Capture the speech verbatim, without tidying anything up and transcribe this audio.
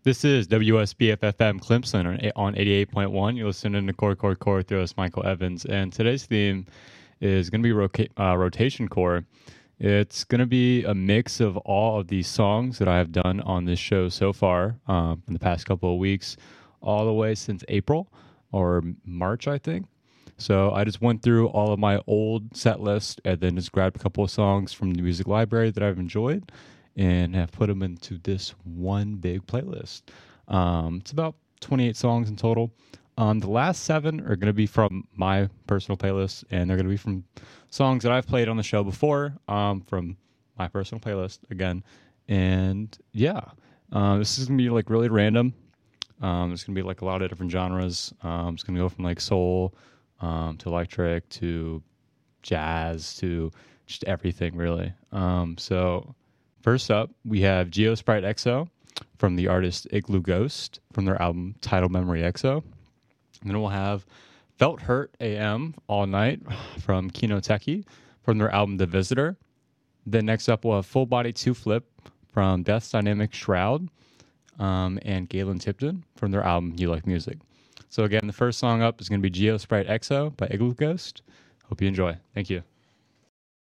This is W S B F F M Clemson on, on eighty-eight point one. You're listening to Core, Core, Core through us, Michael Evans. And today's theme is going to be roca- uh, Rotation Core. It's going to be a mix of all of these songs that I have done on this show so far um, in the past couple of weeks, all the way since April or March, I think. So I just went through all of my old set list and then just grabbed a couple of songs from the music library that I've enjoyed and have put them into this one big playlist. Um, it's about twenty-eight songs in total. Um, the last seven are going to be from my personal playlist, and they're going to be from songs that I've played on the show before, um, from my personal playlist again. And yeah, uh, this is going to be like really random. Um, there's going to be like a lot of different genres. Um, it's going to go from like soul um, to electric to jazz to just everything really. Um, so first up, we have Geosprite X O from the artist Igloo Ghost from their album Tidal Memory X O. And then we'll have Felt Hurt A M All Night from Kinoteki from their album The Visitor. Then next up, we'll have Full Body two Flip from Death's Dynamic Shroud um, and Galen Tipton from their album You Like Music. So again, the first song up is going to be Geosprite X O by Igloo Ghost. Hope you enjoy. Thank you.